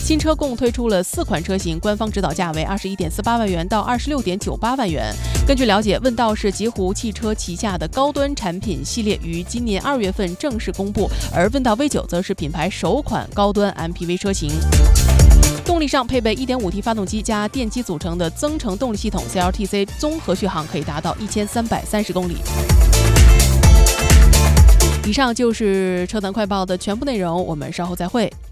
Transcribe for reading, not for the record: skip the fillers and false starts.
新车共推出了4款车型，官方指导价为21.48万元到26.98万元。根据了解，问道是极狐汽车旗下的高端产品系列，于今年2月份正式公布，而问道 V9 则是品牌首款高端 MPV 车型。动力上配备 1.5T 发动机加电机组成的增程动力系统 CLTC， 综合续航可以达到1330公里。以上就是车坛快报的全部内容，我们稍后再会。